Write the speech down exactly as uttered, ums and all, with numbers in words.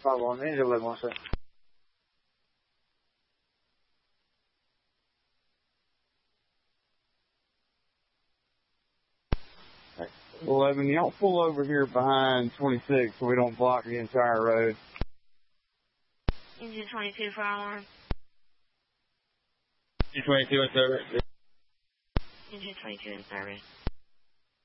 five one, engine eleven one seven. eleven, y'all pull over here behind twenty-six so we don't block the entire road. Engine twenty-two, fire alarm. Engine twenty-two in service. Engine twenty-two in service.